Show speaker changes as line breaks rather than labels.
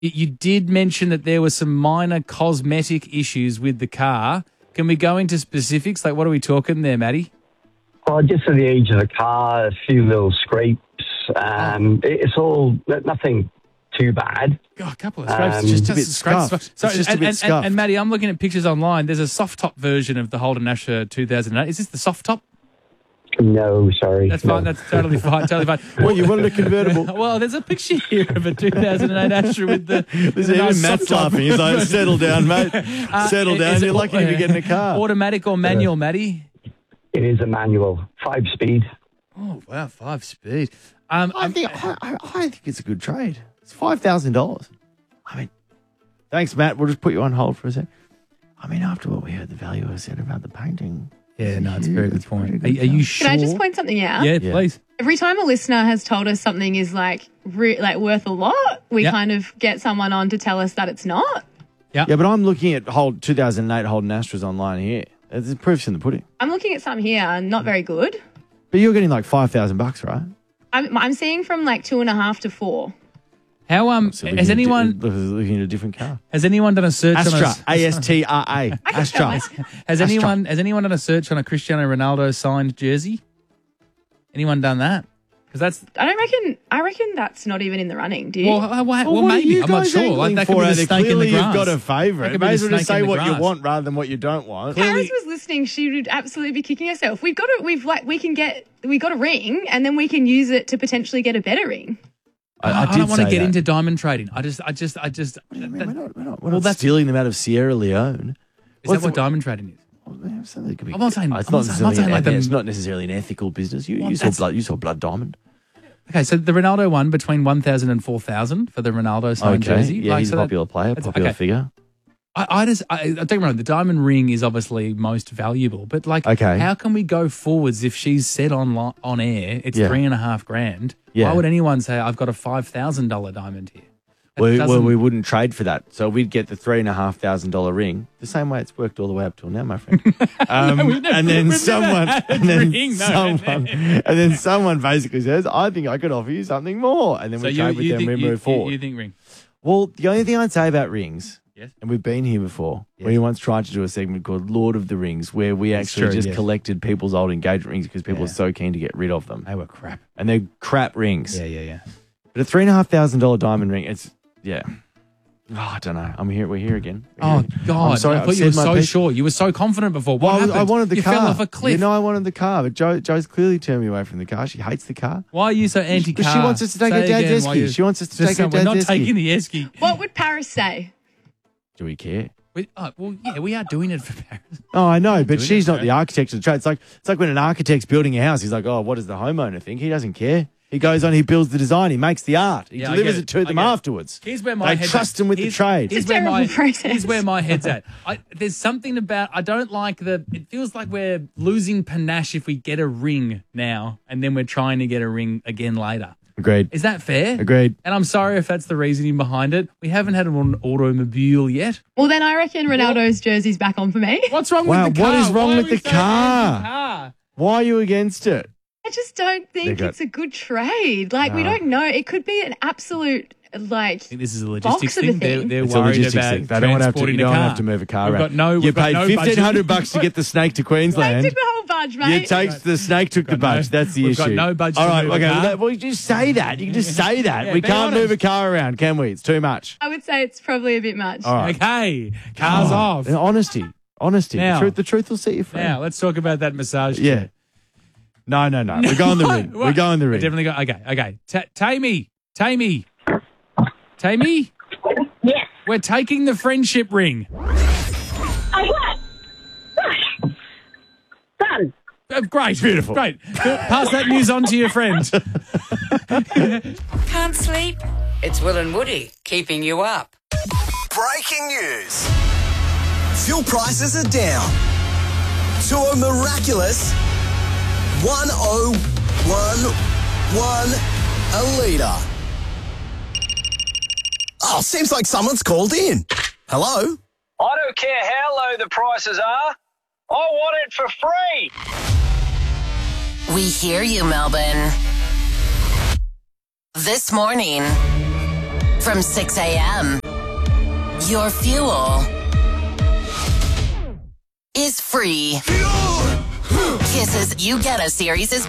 You did mention that there were some minor cosmetic issues with the car. Can we go into specifics? Like, what are we talking there, Matty?
Oh, just at the age of the car, a few little scrapes. It's all nothing too bad.
God, a couple of scrapes.
Just a bit scuffed.
So,
It's just a bit scuffed.
And Matty, I'm looking at pictures online. There's a soft top version of the Holden Asher 2008. Is this the soft top?
No, sorry.
That's fine. That's totally fine. Totally fine.
Well, you wanted a convertible.
Well, there's a picture here of a 2008 Astra with the.
There's even Matt's laughing. He's like, settle down, mate. Settle down.
Is it
You're lucky to be getting a car.
Automatic or manual, Matty?
It is a manual, 5-speed.
Oh, wow, 5-speed.
I think it's a good trade. It's $5,000. I mean, thanks, Matt. We'll just put you on hold for a sec. I mean, after what we heard the valuer said about the painting.
Yeah, no, it's a very good point. Are you sure?
Can I just point something out?
Yeah, please.
Every time a listener has told us something is like worth a lot, we kind of get someone on to tell us that it's not.
Yeah,
but I'm looking at 2008 Holden Astras online here. There's proofs in the pudding.
I'm looking at some here, not very good.
But you're getting like $5,000, right?
I'm seeing from like 2.5 to 4.
How has anyone
looking at a different car?
Has anyone done a search
Astra,
on
ASTRA, Astra?
Has anyone done a search on a Cristiano Ronaldo signed jersey? Anyone done that? Because
I reckon that's not even in the running. Do you?
Well, maybe. I'm not sure. Like, that could be the snake in the
Clearly,
grass.
you've got a favourite. May as well just say what you want rather than what you don't want.
If Paris was listening, she would absolutely be kicking herself. We got a ring, and then we can use it to potentially get a better ring.
I don't want to get into diamond trading. I just.
What do you mean? We're not stealing them out of Sierra Leone.
Is that what diamond trading is?
I'm
not saying.
It's not necessarily an ethical business. You saw blood diamond.
Okay, so the Ronaldo one between 1,000 and 4,000 for the Ronaldo signed jersey.
Yeah, he's a popular player, popular figure.
I don't get me wrong, the diamond ring is obviously most valuable, but how can we go forwards if she's said on air it's $3,500?
Yeah.
Why would anyone say I've got a $5,000 diamond here?
Well, we wouldn't trade for that. So we'd get the $3,500 ring, the same way it's worked all the way up till now, my friend. And then someone basically says, I think I could offer you something more. And then we trade with them and we move forward.
You think ring?
Well, the only thing I'd say about rings,
yes,
and we've been here before, we once tried to do a segment called Lord of the Rings, where we collected people's old engagement rings because people are so keen to get rid of them.
They were crap.
And they're crap rings.
Yeah.
But a $3,500 diamond ring, it's... Yeah. Oh, I don't know. We're here again.
God.
I'm sorry,
I thought you were so sure. You were so confident before. What happened?
I wanted the car.
You fell off a cliff.
I wanted the car, but Joe's clearly turned me away from the car. She hates the car.
Why are you so anti-car?
Because she wants us to take her dad's esky. She wants us to take her dad's esky.
We're not taking the esky.
What would Paris say?
Do we care?
We are doing it for Paris.
Oh, I know, but she's not the architect of the trade. It's like when an architect's building a house, he's like, oh, what does the homeowner think? He doesn't care. He goes on, he builds the design, he makes the art, he delivers it to them afterwards.
Here's where my
they trust him with the trade.
It's a terrible process.
Here's where my head's at. There's something about, I don't like it feels like we're losing panache if we get a ring now and then we're trying to get a ring again later.
Agreed.
Is that fair?
Agreed.
And I'm sorry if that's the reasoning behind it. We haven't had an automobile yet.
Well, then I reckon Ronaldo's jersey's back on for me.
What's wrong with the car?
What is wrong with the car? Why are you against it?
I just don't think it's a good trade. We don't know. It could be an absolute,
I think this is a logistics thing. They're
it's
worried
a logistics
about
thing. They don't have to move a car around. You paid $1,500 to get the snake to Queensland.
They took the whole budge, mate.
The snake took the budge. That's the issue.
We've got no budget.
All right, okay. Well, you just say that. You can just say that.
Yeah,
we can't move a car around, can we? It's too much.
I would say it's probably a bit much.
All right.
Okay, cars off.
Honesty.
Now,
the truth will set you free.
Now, let's talk about that massage.
Yeah. No. We're going the ring. We're going the ring.
Definitely go. Okay. Tammy.
Yes.
We're taking the friendship ring.
Okay. Done.
Great. Beautiful. Great. Pass that news on to your friend.
Can't sleep? It's Will and Woody keeping you up.
Breaking news. Fuel prices are down to a miraculous 101.1 a litre. Oh, seems like someone's called in. Hello?
I don't care how low the prices are. I want it for free.
We hear you, Melbourne. This morning,
from 6 a.m. Your fuel is free. Kiss's You Get a series is